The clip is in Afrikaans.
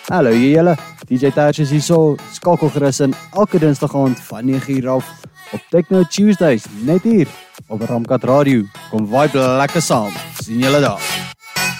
Hallo julle, DJ Touch is hierso, skakel gerus in elke dinsdag aand van 9:00 af op Techno Tuesdays, net hier op Ramkat Radio. Kom vibe lekker saam, sien julle daar.